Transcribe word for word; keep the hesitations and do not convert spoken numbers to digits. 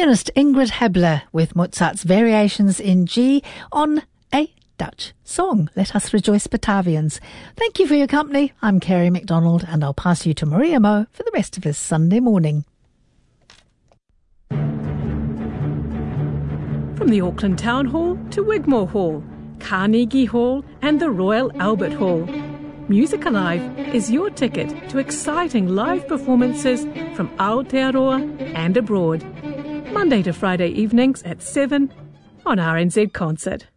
Pianist Ingrid Hebler with Mozart's Variations in G on a Dutch song. Let us rejoice, Batavians. Thank you for your company. I'm Kerry MacDonald, and I'll pass you to Maria Mo for the rest of this Sunday morning. From the Auckland Town Hall to Wigmore Hall, Carnegie Hall and the Royal Albert Hall, Music Alive is your ticket to exciting live performances from Aotearoa and abroad. Monday to Friday evenings at seven on R N Z Concert.